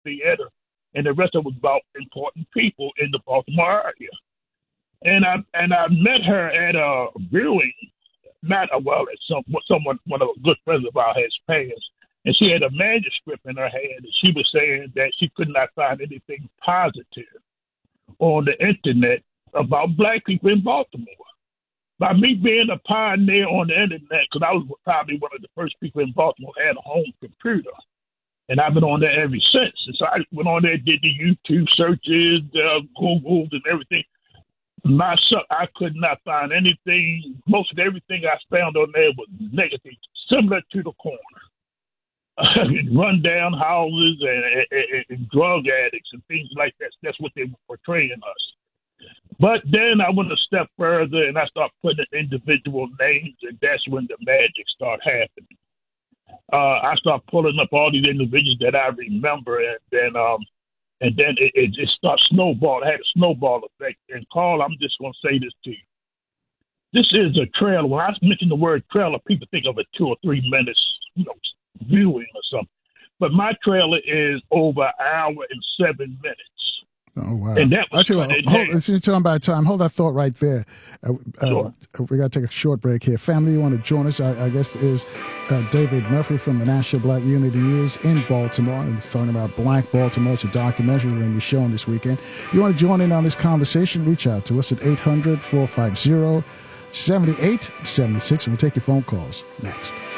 theater, and the rest of it was about important people in the Baltimore area. And I met her at a viewing, not a well, at someone one of a good friends of ours has passed, and she had a manuscript in her hand, and she was saying that she could not find anything positive on the internet about black people in Baltimore. By me being a pioneer on the internet, because I was probably one of the first people in Baltimore who had a home computer, and I've been on there ever since. And so I went on there, did the YouTube searches, Googles, and everything. Myself, I could not find anything. Most of everything I found on there was negative, similar to the corner. Run down houses and drug addicts and things like that. That's what they were portraying us. But then I went a step further and I started putting individual names, and that's when the magic started happening. I started pulling up all these individuals that I remember, and then it just started snowball. It had a snowball effect. And Carl, I'm just going to say this to you. This is a trailer. When I mention the word trailer, people think of a 2 or 3 minutes, viewing or something. But my trailer is over an hour and 7 minutes. Oh, wow. And that was since you're talking about time, hold that thought right there. Sure. We got to take a short break here. Family, you want to join us? I guess is David Murphy from the National Black Unity News in Baltimore. And he's talking about Black Baltimore. It's a documentary we're going to be showing this weekend. You want to join in on this conversation? Reach out to us at 800-450-7876, and we'll take your phone calls next.